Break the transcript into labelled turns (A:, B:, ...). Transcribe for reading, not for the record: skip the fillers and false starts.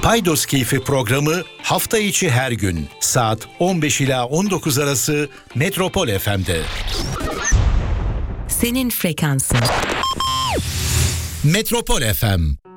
A: Paydos Keyfi programı hafta içi her gün saat 15 ila 19 arası Metropol FM'de.
B: Senin frekansın.
A: Metropol FM.